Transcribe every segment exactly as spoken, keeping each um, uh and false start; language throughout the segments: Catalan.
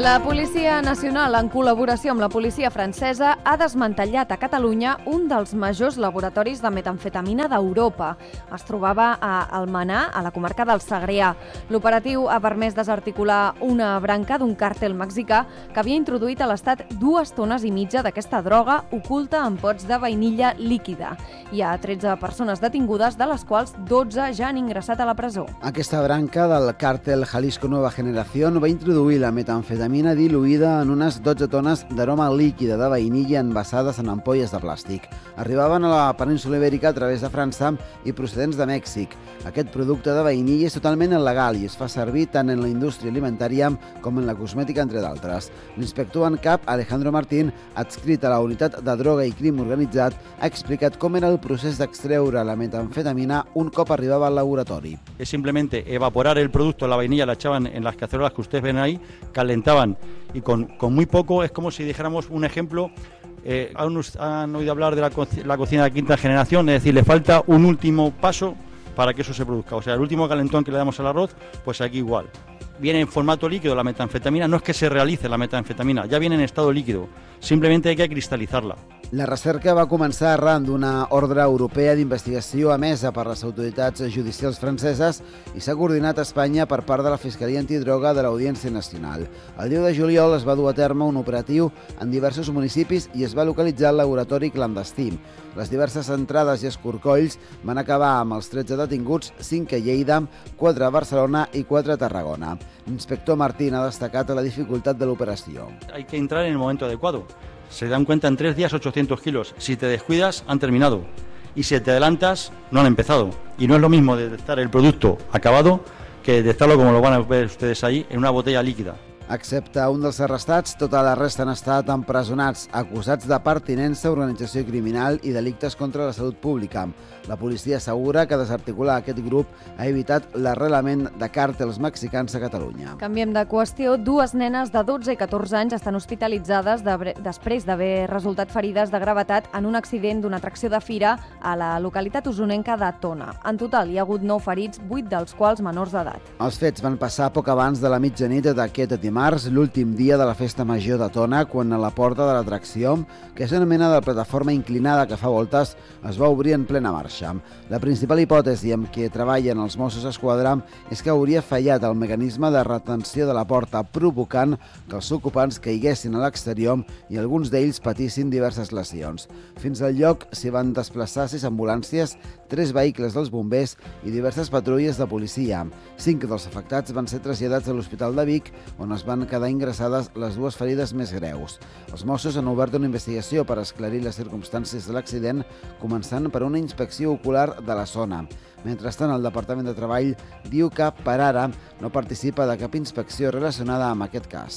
La Policia Nacional, en col·laboració amb la policia francesa, ha desmantellat a Catalunya un dels majors laboratoris de metamfetamina d'Europa. Es trobava a Almenar, a la comarca del Segrià. L'operatiu ha permès desarticular una branca d'un càrtel mexicà que havia introduït a l'estat dues tones i mitja d'aquesta droga oculta en pots de vainilla líquida. Hi ha tretze persones detingudes, de les quals dotze ja han ingressat a la presó. Aquesta branca del càrtel Jalisco Nueva Generación va introduir la metamfetamina diluïda en unes dotze tones d'aroma líquida de vainilla envasades en ampolles de plàstic. Arribaven a la península Ibèrica a través de França i procedents de Mèxic. Aquest producte de vainilla és totalment il·legal i es fa servir tant en la indústria alimentària com en la cosmètica, entre d'altres. L'inspector en cap, Alejandro Martín, adscrit a la unitat de droga i crim organitzat, ha explicat com era el procés d'extreure la metanfetamina un cop arribava al laboratori. Es simplemente evaporar el producto, la vainilla la echaban en las cacerolas que ustedes ven ahí, calentaban y con, con muy poco, es como si dijéramos un ejemplo. Eh, ¿han, han oído hablar de la, co la cocina de quinta generación? Es decir, le falta un último paso para que eso se produzca. O sea, el último calentón que le damos al arroz, pues aquí igual. Viene en formato líquido la metanfetamina, no es que se realice la metanfetamina, ya viene en estado líquido, simplemente hay que cristalizarla. La recerca va començar arran d'una ordre europea d'investigació emesa per les autoritats judicials franceses i s'ha coordinat a Espanya per part de la Fiscalia Antidroga de l'Audiència Nacional. El deu de juliol es va dur a terme un operatiu en diversos municipis i es va localitzar el laboratori clandestí. Les diverses entrades i escorcolls van acabar amb els tretze detinguts, cinc a Lleida, quatre a Barcelona i quatre a Tarragona. L'inspector Martín ha destacat la dificultat de l'operació. Hay que entrar en el momento adecuado. Se dan cuenta en tres días ochocientos kilos. Si te descuidas, han terminado. Y si te adelantas, no han empezado. Y no es lo mismo detectar el producto acabado que detectarlo, como lo van a ver ustedes ahí, en una botella líquida. Excepte un dels arrestats, tota la resta han estat empresonats, acusats de pertinença a organització criminal i delictes contra la salut pública. La policia assegura que desarticular aquest grup ha evitat l'arrelament de càrtels mexicans a Catalunya. Canviem de qüestió. Dues nenes de dotze i catorze anys estan hospitalitzades de, després d'haver resultat ferides de gravetat en un accident d'una atracció de fira a la localitat usonenca de Tona. En total hi ha hagut nou ferits, vuit dels quals menors d'edat. Els fets van passar poc abans de la mitjanit d'aquest dimarts, l'últim dia de la festa major de Tona, quan a la porta de l'atracció, que és una mena de plataforma inclinada que fa voltes, es va obrir en plena marxa. La principal hipòtesi amb què treballen els Mossos d'Esquadra és que hauria fallat el mecanisme de retenció de la porta, provocant que els ocupants caiguessin a l'exterior i alguns d'ells patissin diverses lesions. Fins al lloc s'hi van desplaçar sis ambulàncies, tres vehicles dels bombers i diverses patrulles de policia. Cinc dels afectats van ser traslladats a l'Hospital de Vic, on es van quedar ingressades les dues ferides més greus. Els Mossos han obert una investigació per esclarir les circumstàncies de l'accident, començant per una inspecció ocular de la zona. Mentrestant, el Departament de Treball diu que, per ara, no participa de cap inspecció relacionada amb aquest cas.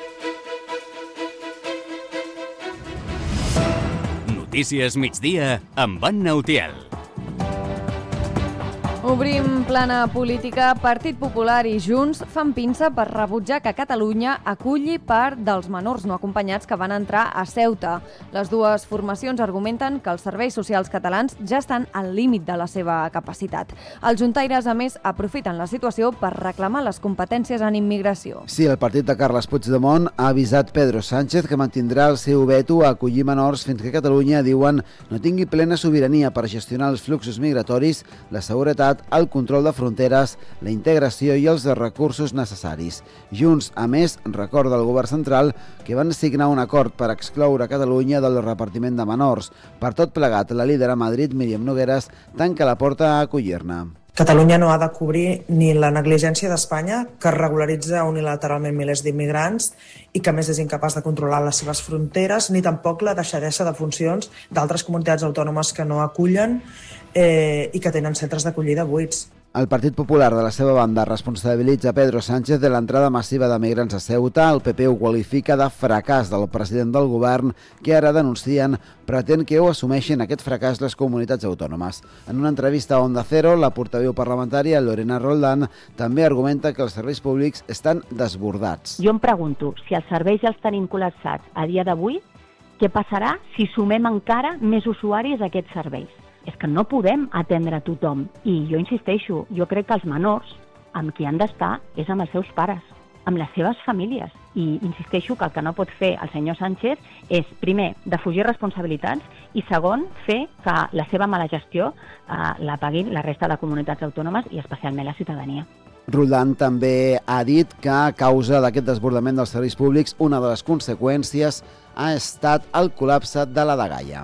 Notícies migdia amb Anna Utiel. Obrim plana política. Partit Popular i Junts fan pinça per rebutjar que Catalunya aculli part dels menors no acompanyats que van entrar a Ceuta. Les dues formacions argumenten que els serveis socials catalans ja estan al límit de la seva capacitat. Els juntaires, a més, aprofiten la situació per reclamar les competències en immigració. Sí, el partit de Carles Puigdemont ha avisat Pedro Sánchez que mantindrà el seu veto a acollir menors fins que Catalunya, diuen, no tingui plena sobirania per gestionar els fluxos migratoris, la seguretat, el control de fronteres, la integració i els recursos necessaris. Junts, a més, recorda al govern central que van signar un acord per excloure Catalunya del repartiment de menors. Per tot plegat, la líder a Madrid, Míriam Nogueras, tanca la porta a acollir-ne. Catalunya no ha de cobrir ni la negligència d'Espanya, que regularitza unilateralment milers d'immigrants i que a més és incapaç de controlar les seves fronteres, ni tampoc la deixadesa de funcions d'altres comunitats autònomes que no acullen eh, i que tenen centres d'acollida buits. El Partit Popular, de la seva banda, responsabilitza Pedro Sánchez de l'entrada massiva de migrants a Ceuta. El P P ho qualifica de fracàs del president del govern, que ara denuncien pretén que ho assumeixin aquest fracàs les comunitats autònomes. En una entrevista a Onda Cero, la portaveu parlamentària Lorena Roldán també argumenta que els serveis públics estan desbordats. Jo em pregunto, si els serveis ja els tenim col·lapsats a dia d'avui, què passarà si sumem encara més usuaris a aquests serveis? És que no podem atendre a tothom. I jo insisteixo, jo crec que els menors amb qui han d'estar és amb els seus pares, amb les seves famílies. I insisteixo que el que no pot fer el senyor Sánchez és, primer, defugir responsabilitats i, segon, fer que la seva mala gestió eh, la paguin la resta de comunitats autònomes i especialment la ciutadania. Roldán també ha dit que a causa d'aquest desbordament dels serveis públics una de les conseqüències ha estat el col·lapse de la dgaia.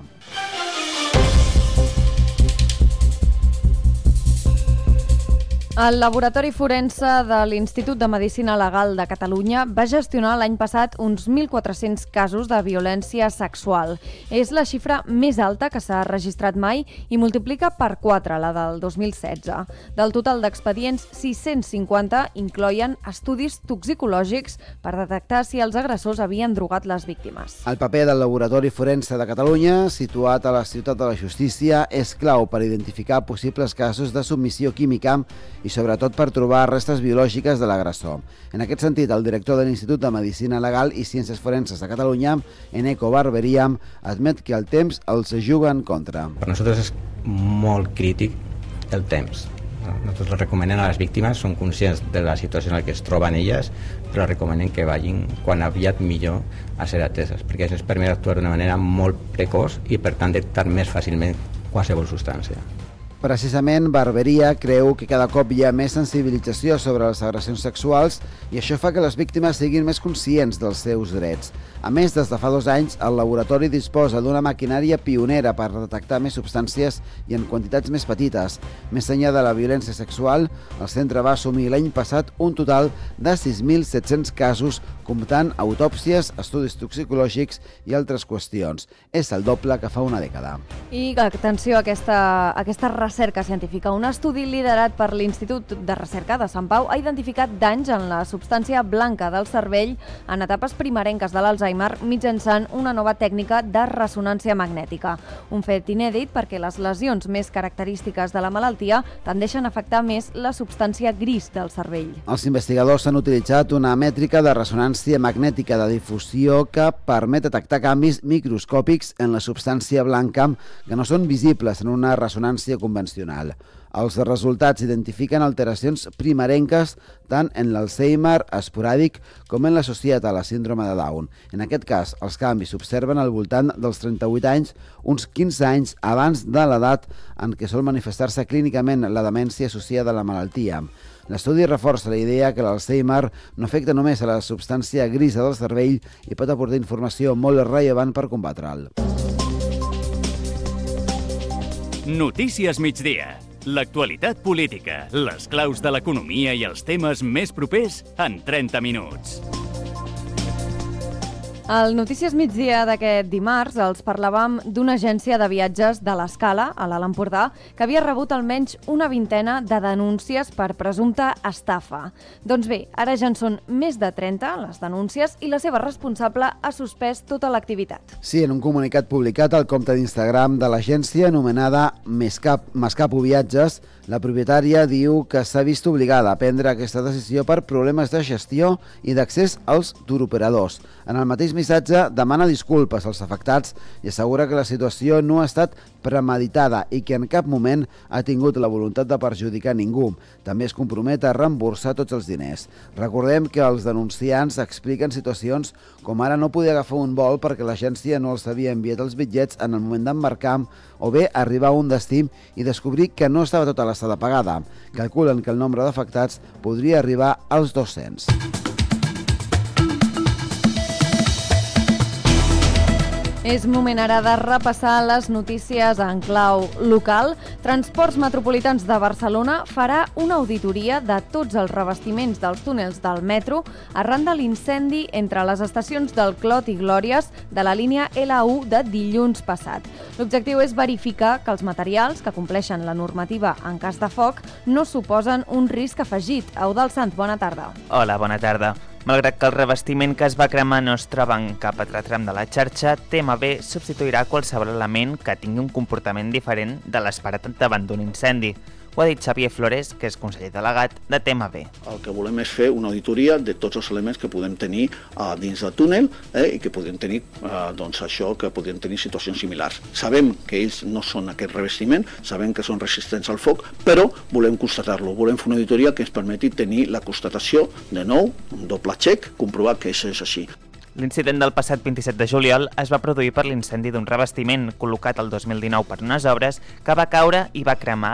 El Laboratori Forense de l'Institut de Medicina Legal de Catalunya va gestionar l'any passat uns mil quatre-cents casos de violència sexual. És la xifra més alta que s'ha registrat mai i multiplica per quatre la del dos mil setze. Del total d'expedients, sis-cents cinquanta incloïen estudis toxicològics per detectar si els agressors havien drogat les víctimes. El paper del Laboratori Forense de Catalunya, situat a la Ciutat de la Justícia, és clau per identificar possibles casos de submissió química i sobretot per trobar restes biològiques de l'agressor. En aquest sentit, el director de l'Institut de Medicina Legal i Ciències Forenses de Catalunya, Eneko Barberia, admet que el temps els juga en contra. Per nosaltres és molt crític el temps. Nosaltres recomanem a les víctimes, són conscients de la situació en la que es troben elles, però recomanem que vagin quan aviat millor a ser ateses, perquè això es permet actuar d'una manera molt precoç i, per tant, detectar més fàcilment qualsevol substància. Precisament, Barberia creu que cada cop hi ha més sensibilització sobre les agressions sexuals i això fa que les víctimes siguin més conscients dels seus drets. A més, des de fa dos anys, el laboratori disposa d'una maquinària pionera per detectar més substàncies i en quantitats més petites. Més enllà de la violència sexual, el centre va assumir l'any passat un total de sis mil set-cents casos, comptant autòpsies, estudis toxicològics i altres qüestions. És el doble que fa una dècada. I atenció a aquesta, a aquesta recerca científica. Un estudi liderat per l'Institut de Recerca de Sant Pau ha identificat danys en la substància blanca del cervell en etapes primerenques de l'Alzheimer mitjançant una nova tècnica de ressonància magnètica. Un fet inèdit perquè les lesions més característiques de la malaltia tendeixen a afectar més la substància gris del cervell. Els investigadors han utilitzat una mètrica de ressonància magnètica de difusió que permet detectar canvis microscòpics en la substància blanca que no són visibles en una ressonància convencional. Els resultats identifiquen alteracions primerenques tant en l'Alzheimer esporàdic com en l'associat a la síndrome de Down. En aquest cas, els canvis s'observen al voltant dels trenta-vuit anys, uns quinze anys abans de l'edat en què sol manifestar-se clínicament la demència associada a la malaltia. L'estudi reforça la idea que l'Alzheimer no afecta només a la substància grisa del cervell i pot aportar informació molt rellevant per combatre'l. Notícies migdia. L'actualitat política, les claus de l'economia i els temes més propers en trenta minuts. Al Notícies migdia d'aquest dimarts els parlàvem d'una agència de viatges de l'Escala, a l'Alt Empordà, que havia rebut almenys una vintena de denúncies per presumpta estafa. Doncs bé, ara ja en són més de trenta les denúncies i la seva responsable ha suspès tota l'activitat. Sí, en un comunicat publicat al compte d'Instagram de l'agència anomenada Mescap, Mascapo Viatges, la propietària diu que s'ha vist obligada a prendre aquesta decisió per problemes de gestió i d'accés als turoperadors. En el mateix missatge demana disculpes als afectats i assegura que la situació no ha estat premeditada i que en cap moment ha tingut la voluntat de perjudicar ningú. També es compromet a reemborsar tots els diners. Recordem que els denunciants expliquen situacions com ara no poder agafar un vol perquè l'agència no els havia enviat els bitllets en el moment d'embarcar o bé arribar a un destí i descobrir que no estava tota l'estada pagada. Calculen que el nombre d'afectats podria arribar als dos-cents. És moment ara de repassar les notícies en clau local. Transports Metropolitans de Barcelona farà una auditoria de tots els revestiments dels túnels del metro arran de l'incendi entre les estacions del Clot i Glòries de la línia L u de dilluns passat. L'objectiu és verificar que els materials que compleixen la normativa en cas de foc no suposen un risc afegit. Eudald Sant, bona tarda. Hola, bona tarda. Malgrat que el revestiment que es va cremar no es troba en cap altre tram de la xarxa, T M B substituirà qualsevol element que tingui un comportament diferent de l'esperat davant d'un incendi. Ho ha dit Xavier Flores, que és conseller delegat de T M B. El que volem és fer una auditoria de tots els elements que podem tenir uh, dins del túnel eh, i que podem tenir uh, doncs això, que podem tenir situacions similars. Sabem que ells no són aquest revestiment, sabem que són resistents al foc, però volem constatar-lo, volem fer una auditoria que ens permeti tenir la constatació de nou, un doble check, comprovar que això és així. L'incident del passat vint-i-set de juliol es va produir per l'incendi d'un revestiment col·locat el dos mil dinou per unes obres que va caure i va cremar